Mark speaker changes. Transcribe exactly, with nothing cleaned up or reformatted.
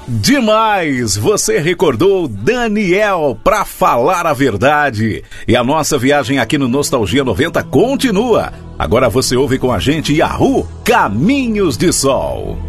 Speaker 1: Demais! Você recordou Daniel pra falar a verdade. E a nossa viagem aqui no Nostalgia noventa continua. Agora você ouve com a gente Yahoo Caminhos de Sol.